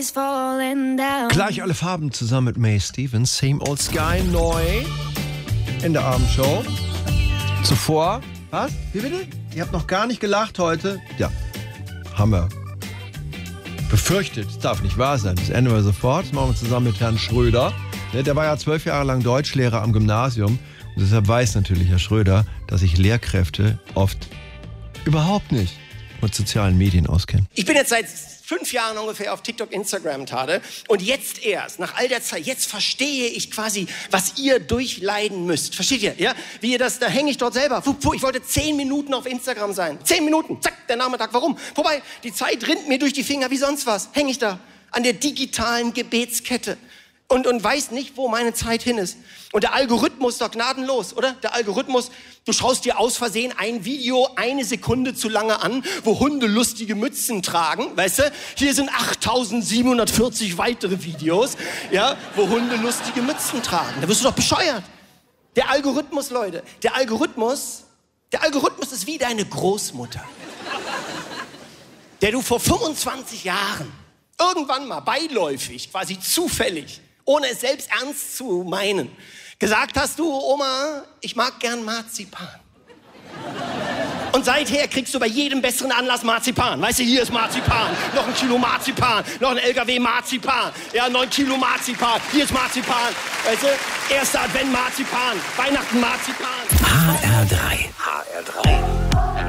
Gleich alle Farben zusammen mit May Stevens. Same Old Sky, neu in der Abendshow. Zuvor, was? Wie bitte? Ihr habt noch gar nicht gelacht heute? Ja, haben wir befürchtet. Das darf nicht wahr sein. Das ändern wir sofort. Das machen wir zusammen mit Herrn Schröder. Der war ja 12 Jahre lang Deutschlehrer am Gymnasium. Und deshalb weiß natürlich Herr Schröder, dass sich Lehrkräfte oft überhaupt nicht mit sozialen Medien auskennen. Ich bin jetzt seit 5 Jahren ungefähr auf TikTok, Instagram, Tade. Und jetzt erst, nach all der Zeit, jetzt verstehe ich quasi, was ihr durchleiden müsst. Versteht ihr? Ja? Wie ihr das, da hänge ich dort selber. Ich wollte 10 Minuten auf Instagram sein. 10 Minuten, zack, der Nachmittag. Warum? Wobei, die Zeit rinnt mir durch die Finger wie sonst was. Hänge ich da an der digitalen Gebetskette. Und weiß nicht, wo meine Zeit hin ist. Und der Algorithmus ist doch gnadenlos, oder? Der Algorithmus, du schaust dir aus Versehen ein Video 1 Sekunde zu lange an, wo Hunde lustige Mützen tragen, weißt du? Hier sind 8740 weitere Videos, ja, wo Hunde lustige Mützen tragen. Da wirst du doch bescheuert. Der Algorithmus, Leute, der Algorithmus ist wie deine Großmutter, der du vor 25 Jahren irgendwann mal beiläufig, quasi zufällig, ohne es selbst ernst zu meinen, gesagt hast, du Oma, ich mag gern Marzipan. Und seither kriegst du bei jedem besseren Anlass Marzipan. Weißt du, hier ist Marzipan, noch 1 Kilo Marzipan, noch ein LKW Marzipan, ja, 9 Kilo Marzipan, hier ist Marzipan, weißt du, 1. Advent Marzipan, Weihnachten Marzipan. HR3.